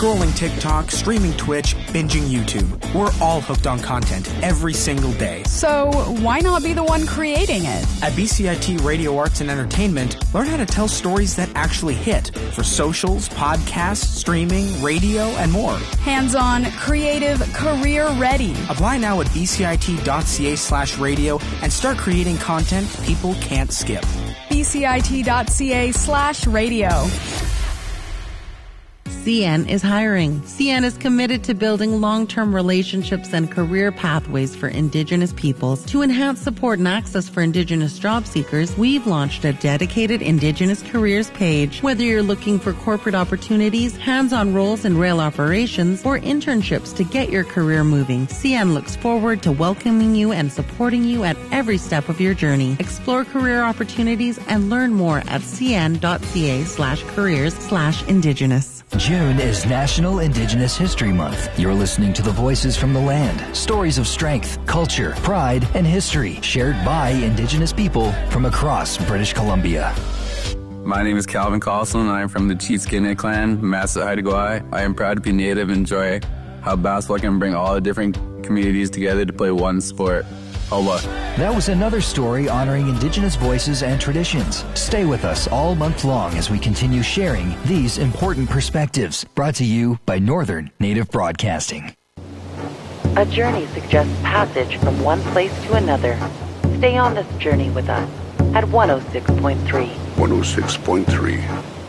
scrolling TikTok, streaming Twitch, binging YouTube. We're all hooked on content every single day. So why not be the one creating it? At BCIT Radio Arts and Entertainment, learn how to tell stories that actually hit for socials, podcasts, streaming, radio, and more. Hands-on, creative, career-ready. Apply now at bcit.ca/radio and start creating content people can't skip. bcit.ca/radio. CN is hiring. CN is committed to building long-term relationships and career pathways for Indigenous peoples. To enhance support and access for Indigenous job seekers, we've launched a dedicated Indigenous careers page. Whether you're looking for corporate opportunities, hands-on roles in rail operations, or internships to get your career moving, CN looks forward to welcoming you and supporting you at every step of your journey. Explore career opportunities and learn more at cn.ca/careers/Indigenous. June is National Indigenous History Month. You're listening to the Voices from the Land. Stories of strength, culture, pride, and history shared by Indigenous people from across British Columbia. My name is Calvin Carlson, and I am from the Cheatskine clan, Massa Haida Gwaii. I am proud to be Native and enjoy how basketball can bring all the different communities together to play one sport. Ola. That was another story honoring Indigenous voices and traditions. Stay with us all month long as we continue sharing these important perspectives. Brought to you by Northern Native Broadcasting. A journey suggests passage from one place to another. Stay on this journey with us at 106.3. 106.3.